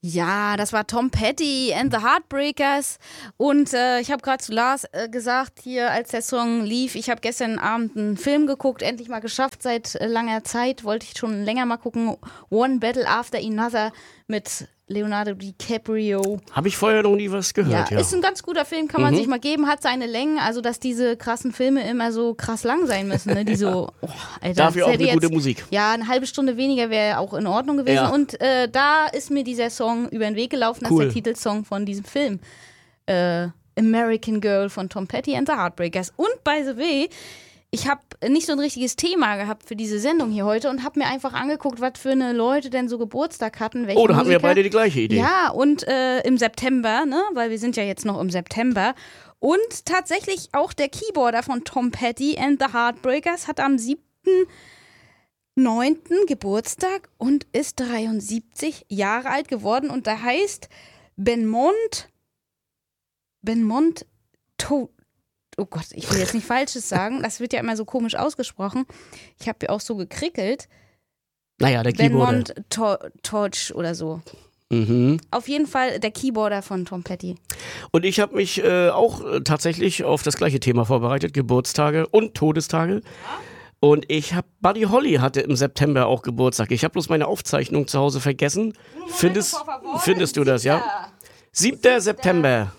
Ja, das war Tom Petty and the Heartbreakers und ich habe gerade zu Lars gesagt, hier als der Song lief, ich habe gestern Abend einen Film geguckt, endlich mal geschafft, seit langer Zeit, wollte ich schon länger mal gucken, One Battle After Another mit Leonardo DiCaprio. Habe ich vorher noch nie was gehört, ja. Ist ein ganz guter Film, kann man sich mal geben, hat seine Längen, also dass diese krassen Filme immer so krass lang sein müssen, ne? Die so, Alter. Dafür auch eine gute Musik. Ja, eine halbe Stunde weniger wäre auch in Ordnung gewesen und da ist mir dieser Song über den Weg gelaufen, das ist der Titelsong von diesem Film. American Girl von Tom Petty and the Heartbreakers. Und by the way, ich habe nicht so ein richtiges Thema gehabt für diese Sendung hier heute und habe mir einfach angeguckt, was für eine Leute denn so Geburtstag hatten. Da hatten wir beide die gleiche Idee. Ja, und im September, ne, weil wir sind ja jetzt noch im September. Und tatsächlich auch der Keyboarder von Tom Petty and the Heartbreakers hat am 7.9. Geburtstag und ist 73 Jahre alt geworden. Und da heißt Benmont oh Gott, ich will jetzt nicht Falsches sagen. Das wird ja immer so komisch ausgesprochen. Ich habe ja auch so gekrickelt. Naja, der Keyboarder. Benmont Torch oder so. Auf jeden Fall der Keyboarder von Tom Petty. Und ich habe mich auch tatsächlich auf das gleiche Thema vorbereitet. Geburtstage und Todestage. Und Buddy Holly hatte im September auch Geburtstag. Ich habe bloß meine Aufzeichnung zu Hause vergessen. Findest du das, ja? 7. September.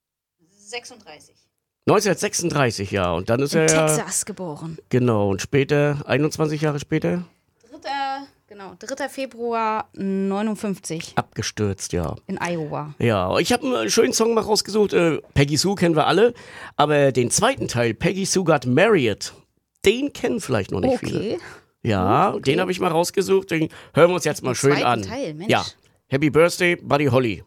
1936, ja. Und dann ist er ja... Texas geboren. Genau. Und später, 21 Jahre später? 3. Februar 59. Abgestürzt, ja. In Iowa. Ja, ich habe einen schönen Song mal rausgesucht. Peggy Sue kennen wir alle. Aber den zweiten Teil, Peggy Sue Got Married, den kennen vielleicht noch nicht viele. Ja, den habe ich mal rausgesucht. Den hören wir uns jetzt mal schön an. Teil, Mensch. Ja. Happy Birthday, Buddy Holly.